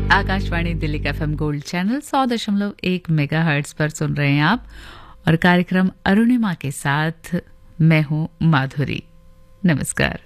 आकाशवाणी दिल्ली का FM gold channel 100.1 megahertz पर सुन रहे हैं आप और कार्यक्रम अरुणिमा के साथ मैं हूं माधुरी। नमस्कार।